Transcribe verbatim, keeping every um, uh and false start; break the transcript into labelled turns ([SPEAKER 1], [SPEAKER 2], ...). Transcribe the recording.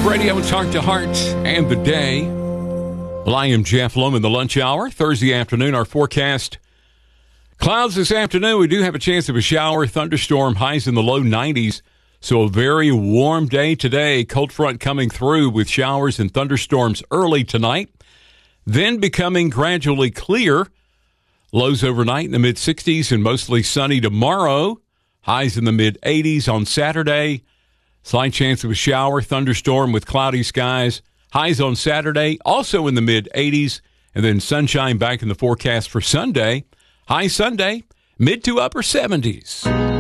[SPEAKER 1] Radio, it's Heart to Heart and the day. Well, I am Jeff Loman, the lunch hour, Thursday afternoon. Our forecast, clouds this afternoon. We do have a chance of a shower, thunderstorm, highs in the low nineties. So a very warm day today. Cold front coming through with showers and thunderstorms early tonight. Then becoming gradually clear. Lows overnight in the mid-sixties and mostly sunny tomorrow. Highs in the mid-eighties on Saturday. Slight chance of a shower, thunderstorm with cloudy skies. Highs on Saturday, also in the mid-eighties. And then sunshine back in the forecast for Sunday. High Sunday, mid to upper seventies.